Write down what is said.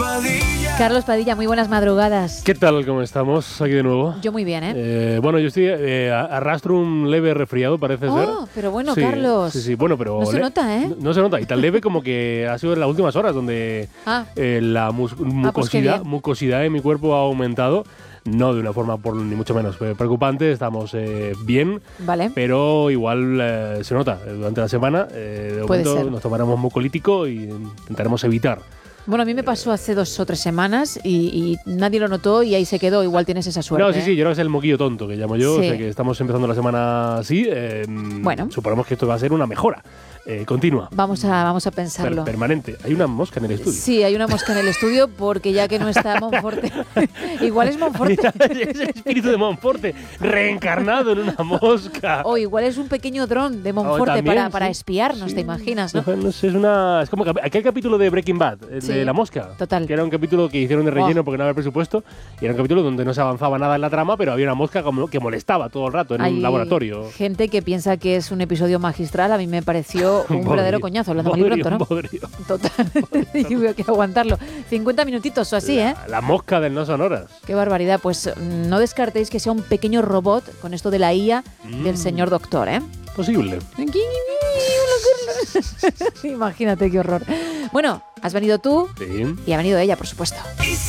Carlos Padilla, muy buenas madrugadas. ¿Qué tal? ¿Cómo estamos? Aquí de nuevo. Yo muy bien, Bueno, yo estoy arrastro un leve resfriado, parece ser. Pero bueno, sí, Carlos. Sí, bueno, pero... No se nota, ¿eh? No se nota. Y tan leve como que ha sido en las últimas horas donde la mucosidad de mi cuerpo ha aumentado. No de una forma ni mucho menos preocupante, estamos bien, vale. Pero igual se nota durante la semana. De momento nos tomaremos mucolítico y intentaremos evitar. Bueno, a mí me pasó hace 2 o 3 semanas y nadie lo notó y ahí se quedó. Igual tienes esa suerte. No, sí, yo creo que es el moquillo tonto que llamo yo. Sí. O sea, que estamos empezando la semana así. Bueno. Suponemos que esto va a ser una mejora continua. Vamos a pensarlo. Permanente. Hay una mosca en el estudio. Sí, hay una mosca en el estudio porque ya que no está Monforte. Igual es Monforte. Es el espíritu de Monforte reencarnado en una mosca. O igual es un pequeño dron de Monforte para espiarnos, ¿te imaginas? ¿No? Es como aquel capítulo de Breaking Bad, de la mosca. Total. Que era un capítulo que hicieron de relleno porque no había presupuesto. Y era un capítulo donde no se avanzaba nada en la trama, pero había una mosca que molestaba todo el rato en un laboratorio. Gente que piensa que es un episodio magistral. A mí me pareció un verdadero coñazo, hablando muy pronto, ¿no? Total. Y hubo que aguantarlo. 50 minutitos o así, La mosca del No Sonoras. Qué barbaridad. Pues no descartéis que sea un pequeño robot con esto de la IA del señor doctor, Posible. Imagínate qué horror. Bueno, has venido tú y ha venido ella, por supuesto.